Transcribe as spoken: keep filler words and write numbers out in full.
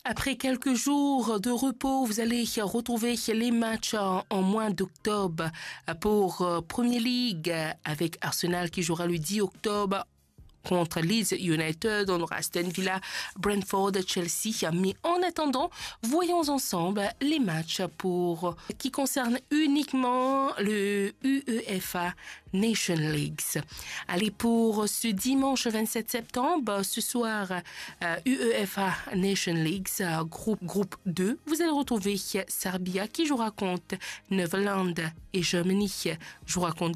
Après quelques jours de repos, vous allez retrouver les matchs en mois d'octobre pour Premier League avec Arsenal qui jouera le dix octobre contre Leeds United, on aura Aston Villa, Brentford, Chelsea. Mais en attendant, voyons ensemble les matchs pour qui concernent uniquement le UEFA Nation Leagues. Allez, pour ce dimanche vingt-sept septembre, ce soir, euh, UEFA Nation Leagues, euh, groupe, groupe deux, vous allez retrouver Serbia qui jouera contre Netherlands et Germany jouera contre